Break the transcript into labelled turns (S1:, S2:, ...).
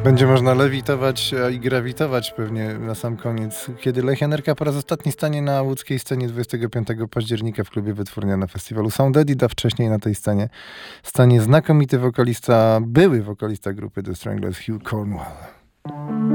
S1: Będzie można lewitować i grawitować pewnie na sam koniec, kiedy Lechia Nerka po raz ostatni stanie na łódzkiej scenie 25 października w klubie Wytwórnia na festiwalu Sound Edit, a wcześniej na tej scenie stanie znakomity wokalista, były wokalista grupy The Stranglers Hugh Cornwell.